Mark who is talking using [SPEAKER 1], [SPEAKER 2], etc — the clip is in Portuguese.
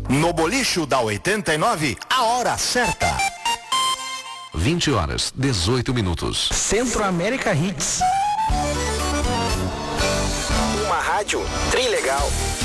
[SPEAKER 1] No Bolicho da 89, a hora certa.
[SPEAKER 2] 20h18.
[SPEAKER 3] Centro América Hits.
[SPEAKER 4] Uma rádio trilegal.